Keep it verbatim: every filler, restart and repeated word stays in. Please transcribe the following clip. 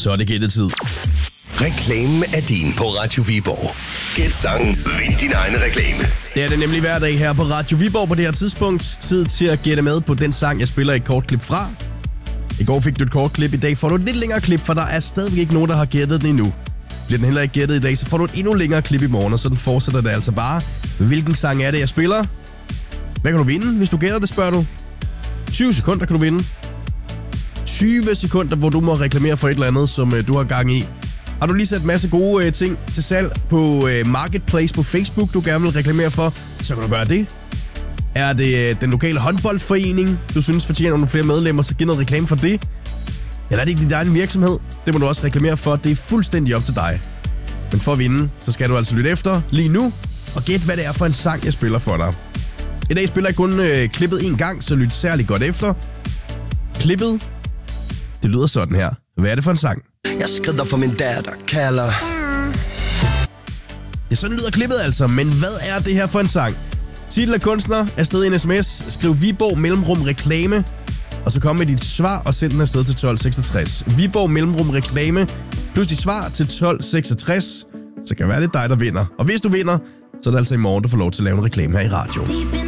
Så er det gættetid. Reklamen er din på Radio Viborg. Gæt sangen, vind din egen reklame. Det er det nemlig hver dag her på Radio Viborg på det her tidspunkt. Tid til at gætte med på den sang, jeg spiller et kort klip fra. I går fik du et kort klip, i dag får du et lidt længere klip, for der er stadigvæk ikke nogen, der har gættet den endnu. Bliver den heller ikke gættet i dag, så får du et endnu længere klip i morgen, og sådan fortsætter det altså bare. Hvilken sang er det, jeg spiller? Hvad kan du vinde, hvis du gætter det, spørger du? tyve sekunder kan du vinde. tyve sekunder, hvor du må reklamere for et eller andet, som øh, du har gang i. Har du lige sat en masse gode øh, ting til salg på øh, Marketplace på Facebook, du gerne vil reklamere for, så kan du gøre det. Er det øh, den lokale håndboldforening, du synes fortjener nogle flere medlemmer, så giv noget reklame for det. Eller er det ikke din egen virksomhed? Det må du også reklamere for. Det er fuldstændig op til dig. Men for at vinde, så skal du altså lytte efter lige nu og gætte, hvad det er for en sang, jeg spiller for dig. I dag spiller jeg kun øh, klippet en gang, så lyt særligt godt efter. Klippet, det lyder sådan her. Hvad er det for en sang? Jeg skrider for min datter, kalder. Ja, sådan lyder klippet altså, men hvad er det her for en sang? Titel af kunstner, afsted i en sms, skriv Viborg mellemrum reklame, og så kom med dit svar og send den afsted til tolv seksogtres. Viborg mellemrum reklame, plus dit svar til tolv seksogtres, så kan det være det dig, der vinder. Og hvis du vinder, så er det altså i morgen, du får lov til at lave en reklame her i radio.